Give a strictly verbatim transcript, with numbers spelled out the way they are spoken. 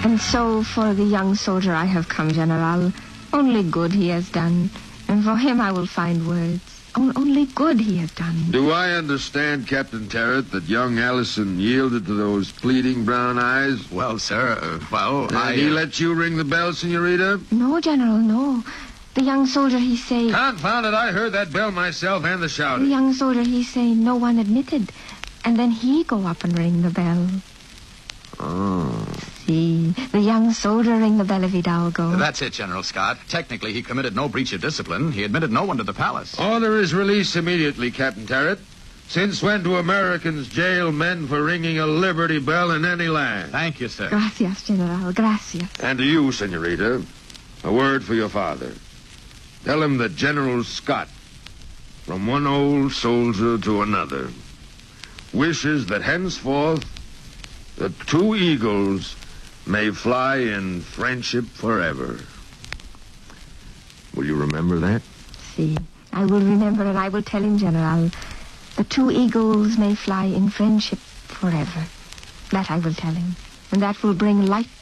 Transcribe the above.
And so for the young soldier I have come, General. Only good he has done. And for him I will find words. O- only good he has done. Do I understand, Captain Terrett, that young Allison yielded to those pleading brown eyes? Well, sir, uh, well, and I... he let you ring the bell, Senorita? No, General, no. The young soldier, he say... Confound it, I heard that bell myself and the The shouting. young soldier, he say no one admitted. And then he go up and ring the bell. Oh. See, the young soldier ring the bell of Hidalgo. That's it, General Scott. Technically, he committed no breach of discipline. He admitted no one to the palace. Order is released immediately, Captain Terrett. Since when do Americans jail men for ringing a Liberty Bell in any land? Thank you, sir. Gracias, General, gracias. And to you, Senorita, a word for your father. Tell him that General Scott, from one old soldier to another, wishes that henceforth the two eagles may fly in friendship forever. Will you remember that? See, I will remember and I will tell him, General. The two eagles may fly in friendship forever. That I will tell him. And that will bring light